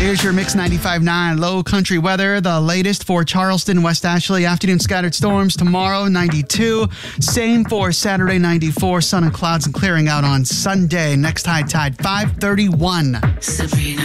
Here's your Mix 95.9 low country weather. The latest for Charleston, West Ashley. Afternoon scattered storms tomorrow, 92. Same for Saturday, 94. Sun and clouds and clearing out on Sunday. Next high tide, 531. Sabrina.